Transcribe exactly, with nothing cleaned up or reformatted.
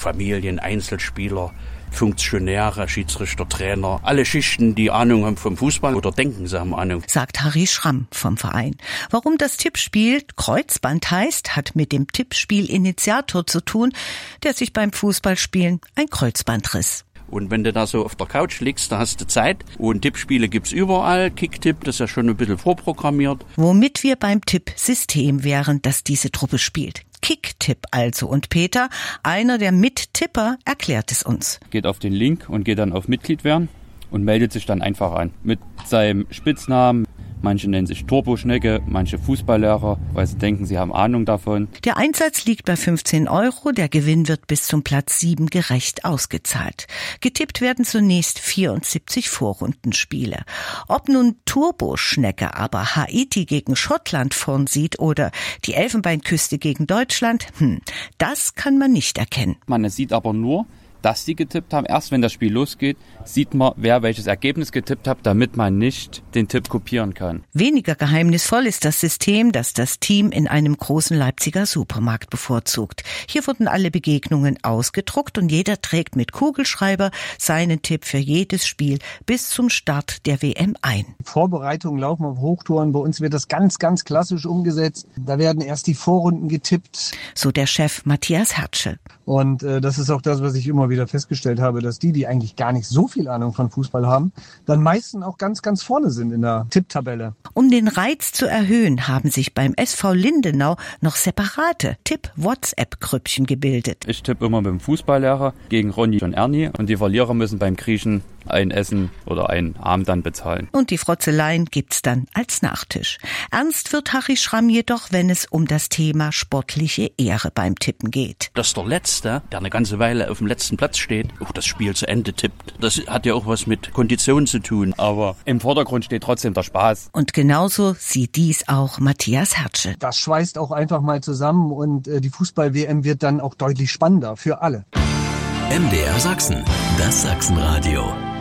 Familien, Einzelspieler, Funktionäre, Schiedsrichter, Trainer, alle Schichten, die Ahnung haben vom Fußball oder denken, sie haben Ahnung. Sagt Harry Schramm vom Verein. Warum das Tippspiel Kreuzband heißt, hat mit dem Tippspiel-Initiator zu tun, der sich beim Fußballspielen ein Kreuzband riss. Und wenn du da so auf der Couch liegst, da hast du Zeit. Und Tippspiele gibt's überall. Kicktipp, das ist ja schon ein bisschen vorprogrammiert. Womit wir beim Tippsystem wären, das diese Truppe spielt. Kicktipp also. Und Peter, einer der Mittipper, erklärt es uns. Geht auf den Link und geht dann auf Mitglied werden und meldet sich dann einfach an. Mit seinem Spitznamen. Manche nennen sich Turboschnecke, manche Fußballlehrer, weil sie denken, sie haben Ahnung davon. Der Einsatz liegt bei fünfzehn Euro, der Gewinn wird bis zum Platz sieben gerecht ausgezahlt. Getippt werden zunächst vierundsiebzig Vorrundenspiele. Ob nun Turboschnecke aber Haiti gegen Schottland vorn sieht oder die Elfenbeinküste gegen Deutschland, hm, das kann man nicht erkennen. Man sieht aber nur, dass die getippt haben. Erst wenn das Spiel losgeht, sieht man, wer welches Ergebnis getippt hat, damit man nicht den Tipp kopieren kann. Weniger geheimnisvoll ist das System, das das Team in einem großen Leipziger Supermarkt bevorzugt. Hier wurden alle Begegnungen ausgedruckt und jeder trägt mit Kugelschreiber seinen Tipp für jedes Spiel bis zum Start der W M ein. Vorbereitungen laufen auf Hochtouren. Bei uns wird das ganz, ganz klassisch umgesetzt. Da werden erst die Vorrunden getippt. So der Chef Matthias Hertsche. Und äh, das ist auch das, was ich immer wieder festgestellt habe, dass die, die eigentlich gar nicht so viel Ahnung von Fußball haben, dann meistens auch ganz, ganz vorne sind in der Tipptabelle. Um den Reiz zu erhöhen, haben sich beim S V Lindenau noch separate Tipp-WhatsApp-Grüppchen gebildet. Ich tippe immer mit dem Fußballlehrer gegen Ronny und Ernie und die Verlierer müssen beim Griechen ein Essen oder einen Abend dann bezahlen. Und die Frotzeleien gibt's dann als Nachtisch. Ernst wird Harry Schramm jedoch, wenn es um das Thema sportliche Ehre beim Tippen geht. Dass der Letzte, der eine ganze Weile auf dem letzten Platz steht, auch das Spiel zu Ende tippt. Das hat ja auch was mit Kondition zu tun. Aber im Vordergrund steht trotzdem der Spaß. Und genauso sieht dies auch Matthias Hertsche. Das schweißt auch einfach mal zusammen und äh, die Fußball-W M wird dann auch deutlich spannender für alle. M D R Sachsen, das Sachsenradio.